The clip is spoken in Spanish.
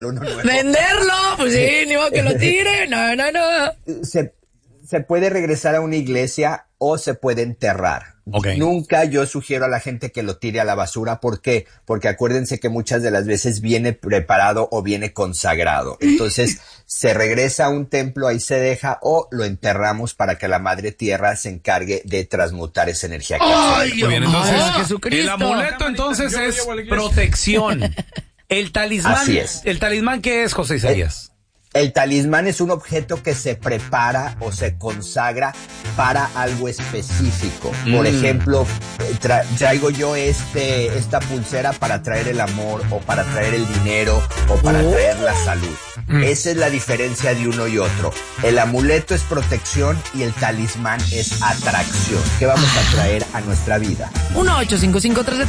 uno nuevo. ¿Venderlo? Pues sí, ni modo que lo tire. No. Se puede regresar a una iglesia o se puede enterrar. Okay. Nunca yo sugiero a la gente que lo tire a la basura. ¿Por qué? Porque acuérdense que muchas de las veces viene preparado o viene consagrado. Entonces se regresa a un templo, ahí se deja, o lo enterramos para que la madre tierra se encargue de transmutar esa energía. Muy bien, entonces Jesucristo. el amuleto entonces es protección. El talismán. Así es. ¿El talismán qué es, José Isaías? El talismán es un objeto que se prepara o se consagra para algo específico. Por ejemplo, traigo yo esta pulsera para traer el amor, o para traer el dinero, o para traer la salud. Esa es la diferencia de uno y otro. El amuleto es protección y el talismán es atracción. ¿Qué vamos a traer a nuestra vida? 1-855-370